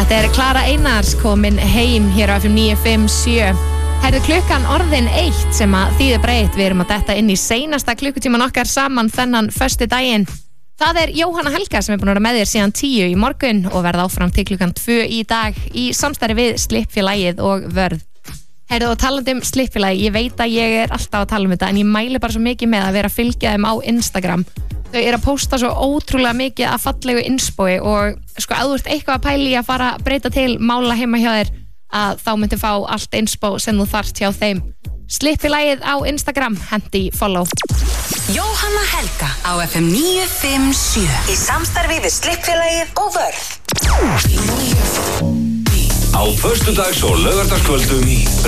Þetta Klara Einars komin heim hér á FM 957. Herðu klukkan orðin 1 sem að þýðir breytt. Við erum að detta inn í seinasta klukkutíman okkar saman þennan föstudaginn. Það Jóhanna Helga sem búin að vera með þér síðan 10 í morgun og verða áfram til klukkan 2 í dag í samstarfi við Slippfélagið og Vörð. Herðu og talandi Slippfélagið, ég veit að ég alltaf að tala þetta en ég mæli bara svo mikið með að vera að fylgja þeim á Instagram. Þau að posta svo ótrúlega mikið af fallegu inspói og sko að þú ert eitthvað að pæli að fara að breyta til mála heima hjá þér að þá myndir fá allt inspó sem þú þarft hjá þeim. Slippfélagið á Instagram, hendi follow. Jóhanna Helga á FM 957 í samstarfi við Slippfélagið og Vörð. Á föstudags- og laugardagskvöldum